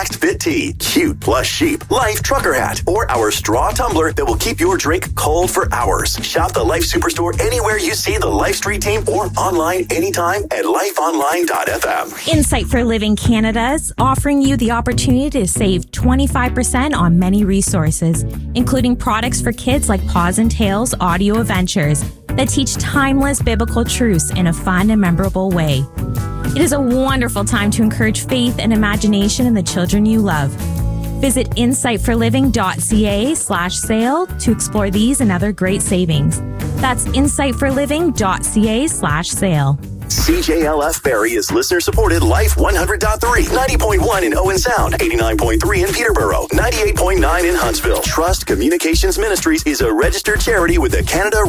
Fit Tea, Cute Plus Sheep, Life Trucker Hat, or our straw tumbler that will keep your drink cold for hours. Shop the Life Superstore anywhere you see the Life Street team or online anytime at lifeonline.fm. Insight for Living Canada is offering you the opportunity to save 25% on many resources, including products for kids like Paws and Tails audio adventures that teach timeless biblical truths in a fun and memorable way. It is a wonderful time to encourage faith and imagination in the children you love. Visit insightforliving.ca/sale to explore these and other great savings. That's insightforliving.ca/sale. CJLF Barrie is listener-supported Life 100.3, 90.1 in Owen Sound, 89.3 in Peterborough, 98.9 in Huntsville. Trust Communications Ministries is a registered charity with the Canada